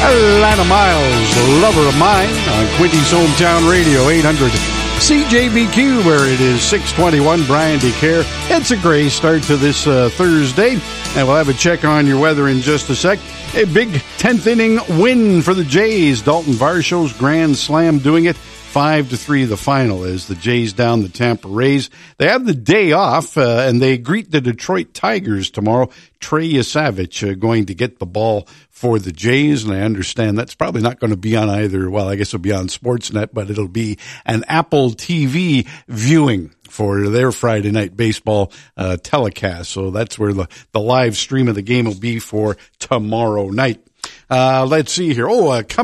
Alana Miles, Lover of Mine, on Quinty's Hometown Radio, 800 CJBQ, where it is 6:21. Brian DeCare. It's a gray start to this Thursday, and we'll have a check on your weather in just a sec. A big 10th inning win for the Jays. Dalton Varsho's grand slam doing it. 5-3 the final as the Jays down the Tampa Rays. They have the day off, and they greet the Detroit Tigers tomorrow. Trey Yasavich going to get the ball for the Jays, and I understand that's probably not going to be on either, well, I guess it'll be on Sportsnet, but it'll be an Apple TV viewing for their Friday night baseball telecast. So that's where the live stream of the game will be for tomorrow night. Let's see here.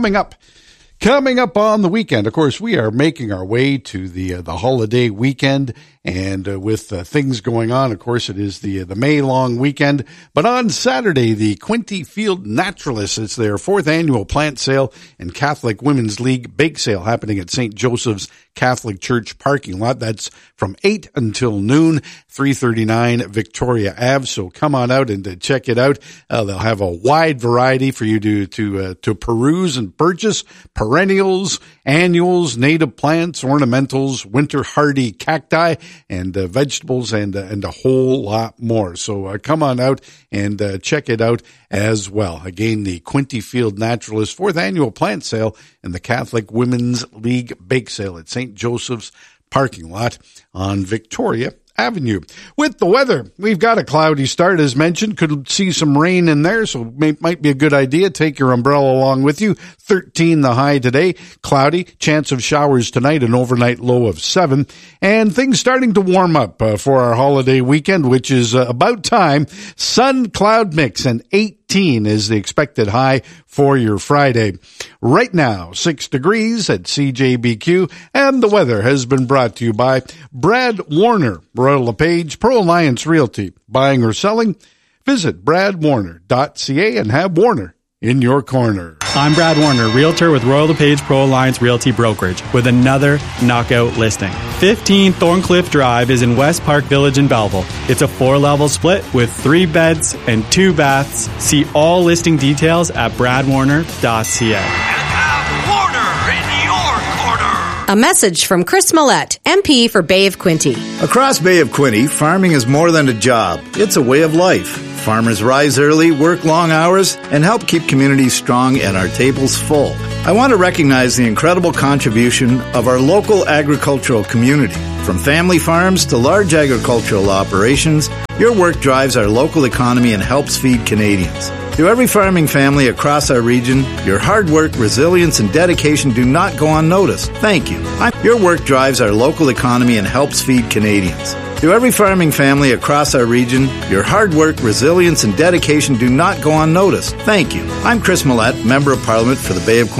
Coming up on the weekend, of course, we are making our way to the holiday weekend, and with things going on, of course, it is the May long weekend. But on Saturday, the Quinte Field Naturalists, it's their 4th annual plant sale and Catholic Women's League bake sale happening at St. Joseph's Catholic Church parking lot. That's from 8 until noon, 339 Victoria Ave. So come on out and check it out. They'll have a wide variety for you to peruse and purchase: perennials, annuals, native plants, ornamentals, winter hardy cacti, and vegetables, and a whole lot more. So come on out and check it out as well. Again, the Quinte Field Naturalist 4th annual plant sale and the Catholic Women's League bake sale at St. Joseph's parking lot on Victoria Avenue. With the weather, we've got a cloudy start, as mentioned. Could see some rain in there, so might be a good idea. Take your umbrella along with you. 13 the high today. Cloudy, chance of showers tonight, an overnight low of 7. And things starting to warm up for our holiday weekend, which is about time. Sun-cloud mix, and 18 is the expected high for your Friday. Right now, 6 degrees at CJBQ, and the weather has been brought to you by Brad Warner, Royal LePage, Pro Alliance Realty. Buying or selling? Visit bradwarner.ca and have Warner in your corner. I'm Brad Warner, Realtor with Royal LePage Pro Alliance Realty Brokerage, with another knockout listing. 15 Thorncliffe Drive is in West Park Village in Belleville. It's a 4-level split with 3 beds and 2 baths. See all listing details at bradwarner.ca. A message from Chris Millette, MP for Bay of Quinte. Across Bay of Quinte, farming is more than a job. It's a way of life. Farmers rise early, work long hours, and help keep communities strong and our tables full. I want to recognize the incredible contribution of our local agricultural community. From family farms to large agricultural operations, your work drives our local economy and helps feed Canadians. To every farming family across our region, your hard work, resilience, and dedication do not go unnoticed. Thank you. Your work drives our local economy and helps feed Canadians. To every farming family across our region, your hard work, resilience, and dedication do not go unnoticed. Thank you. I'm Chris Millette, Member of Parliament for the Bay of Quinte.